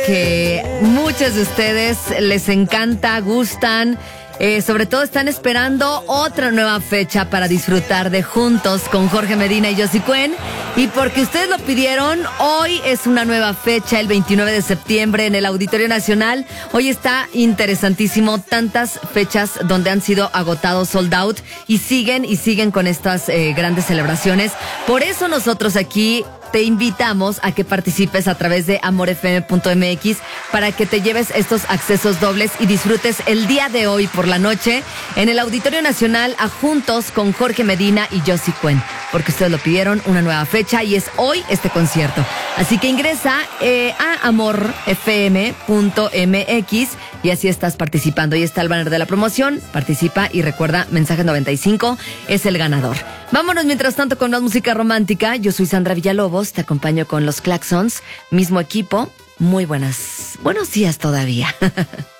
que muchos de ustedes les encanta, gustan. Sobre todo están esperando otra nueva fecha para disfrutar de Juntos con Jorge Medina y Josie Cuen. Y porque ustedes lo pidieron, hoy es una nueva fecha, el 29 de septiembre en el Auditorio Nacional. Hoy está interesantísimo, tantas fechas donde han sido agotados, sold out, y siguen con estas grandes celebraciones. Por eso nosotros aquí te invitamos a que participes a través de amorfm.mx para que te lleves estos accesos dobles y disfrutes el día de hoy por la noche en el Auditorio Nacional a Juntos con Jorge Medina y Josie Cuen, porque ustedes lo pidieron, una nueva fecha y es hoy este concierto. Así que ingresa a amorfm.mx y así estás participando. Ahí está el banner de la promoción, participa y recuerda, mensaje 95 es el ganador. Vámonos mientras tanto con más música romántica. Yo soy Sandra Villalobos, te acompaño con los Claxons, mismo equipo. Muy buenos días todavía.